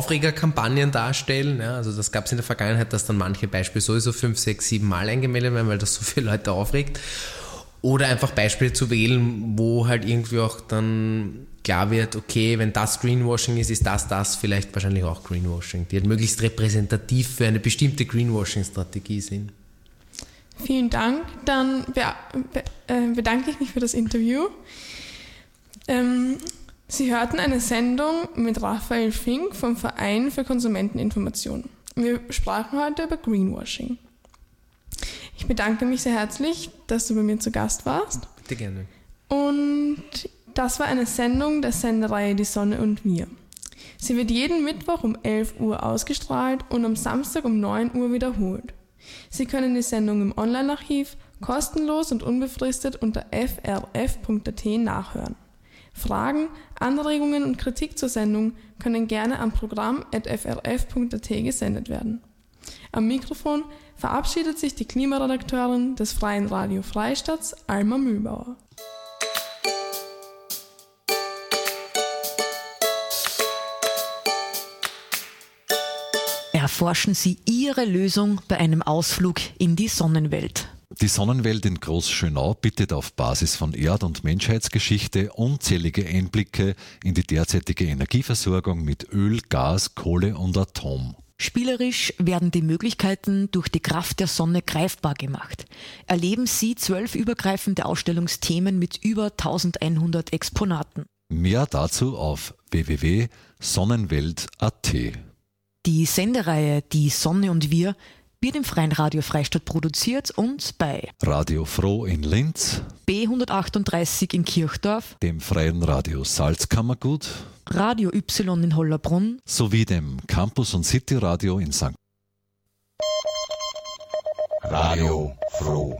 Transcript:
Aufregerkampagnen darstellen. Ja, also das gab es in der Vergangenheit, dass dann manche Beispiele sowieso 5, 6, 7 Mal eingemeldet werden, weil das so viele Leute aufregt. Oder einfach Beispiele zu wählen, wo halt irgendwie auch dann klar wird, okay, wenn das Greenwashing ist das vielleicht wahrscheinlich auch Greenwashing, die halt möglichst repräsentativ für eine bestimmte Greenwashing-Strategie sind. Vielen Dank. Dann bedanke ich mich für das Interview. Sie hörten eine Sendung mit Raphael Fink vom Verein für Konsumenteninformation. Wir sprachen heute über Greenwashing. Ich bedanke mich sehr herzlich, dass du bei mir zu Gast warst. Bitte gerne. Und das war eine Sendung der Sendereihe Die Sonne und wir. Sie wird jeden Mittwoch um 11 Uhr ausgestrahlt und am Samstag um 9 Uhr wiederholt. Sie können die Sendung im Online-Archiv kostenlos und unbefristet unter frf.at nachhören. Fragen, Anregungen und Kritik zur Sendung können gerne am Programm@frf.at gesendet werden. Am Mikrofon verabschiedet sich die Klimaredakteurin des Freien Radio Freistaats, Alma Mühlbauer. Erforschen Sie Ihre Lösung bei einem Ausflug in die Sonnenwelt. Die Sonnenwelt in Großschönau bietet auf Basis von Erd- und Menschheitsgeschichte unzählige Einblicke in die derzeitige Energieversorgung mit Öl, Gas, Kohle und Atom. Spielerisch werden die Möglichkeiten durch die Kraft der Sonne greifbar gemacht. Erleben Sie 12 übergreifende Ausstellungsthemen mit über 1100 Exponaten. Mehr dazu auf www.sonnenwelt.at. Die Sendereihe Die Sonne und wir wird im Freien Radio Freistadt produziert und bei Radio Froh in Linz, B138 in Kirchdorf, dem Freien Radio Salzkammergut, Radio Y in Hollerbrunn sowie dem Campus- und City-Radio in St. Radio Froh.